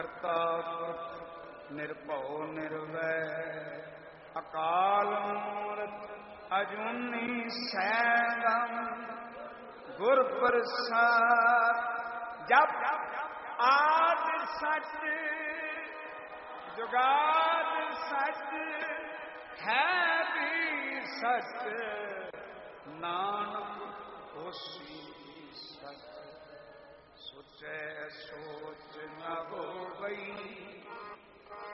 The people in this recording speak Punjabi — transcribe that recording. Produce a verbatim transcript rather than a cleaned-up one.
ਕਰਤਾ ਪੁਰਖ ਨਿਰਭਉ ਨਿਰਵੈਰ ਅਕਾਲ ਮੂਰਤ ਅਜੂਨੀ ਸੈਭੰ ਗੁਰ ਪ੍ਰਸਾਦ। ਜਪ ਆਦ ਸਚ ਜੁਗਾਦ ਸਚ ਹੈ ਵੀ ਸਚ ਨਾਨਕ ਹੋਸੀ ਸਚ। ਸੁਚੈ ਸੋ